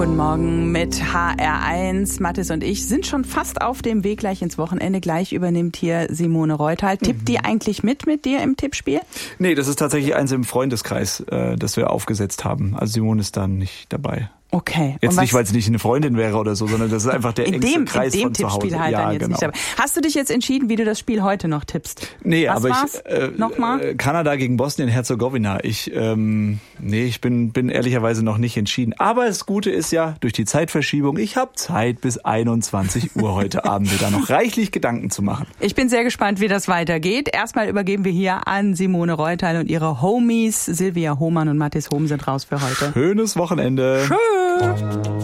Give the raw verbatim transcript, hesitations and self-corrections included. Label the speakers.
Speaker 1: Guten Morgen mit H R eins. Mathis und ich sind schon fast auf dem Weg gleich ins Wochenende. Gleich übernimmt hier Simone Reutal. Tippt die eigentlich mit mit dir im Tippspiel?
Speaker 2: Nee, das ist tatsächlich eins im Freundeskreis, äh, das wir aufgesetzt haben. Also Simone ist da nicht dabei.
Speaker 1: Okay.
Speaker 2: Jetzt nicht, weil sie nicht eine Freundin wäre oder so, sondern das ist einfach der
Speaker 1: in
Speaker 2: engste
Speaker 1: dem,
Speaker 2: Kreis
Speaker 1: in dem
Speaker 2: von zu Hause.
Speaker 1: Tippspiel halt
Speaker 2: ja,
Speaker 1: dann jetzt
Speaker 2: genau.
Speaker 1: nicht dabei. Hast du dich jetzt entschieden, wie du das Spiel heute noch tippst?
Speaker 2: Nee,
Speaker 1: Was
Speaker 2: aber
Speaker 1: war's?
Speaker 2: ich äh,
Speaker 1: Nochmal?
Speaker 2: Kanada gegen Bosnien-Herzegowina. Ich ähm, nee, ich bin bin ehrlicherweise noch nicht entschieden. Aber das Gute ist ja, durch die Zeitverschiebung, ich habe Zeit bis einundzwanzig Uhr heute Abend wieder noch reichlich Gedanken zu machen.
Speaker 1: Ich bin sehr gespannt, wie das weitergeht. Erstmal übergeben wir hier an Simone Reutal und ihre Homies. Silvia Hohmann und Mathis Hohm sind raus für heute.
Speaker 2: Schönes Wochenende.
Speaker 1: Tschüss.